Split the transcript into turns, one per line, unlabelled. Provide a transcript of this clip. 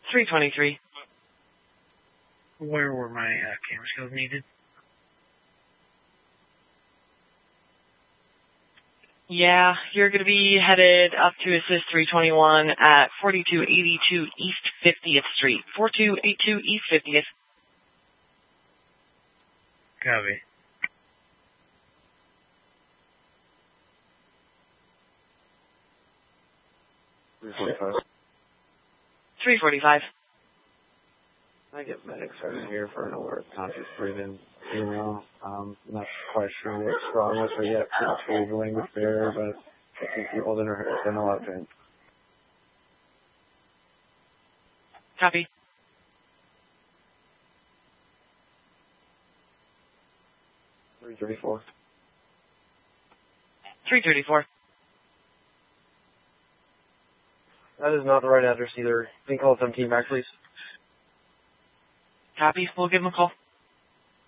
323.
Where were my camera skills needed?
Yeah, you're going to be headed up to assist 321 at 4282 East 50th Street. 4282 East 50th.
Copy.
345.
345.
I get medics right here for an alert. Conscious breathing. Not quite sure what's wrong with her yet. She's the language barrier, but I think she's holding her head in a left hand.
Copy.
334.
334.
That is not the right address either. Can you call 17 back, please?
Copy. We'll give him a call.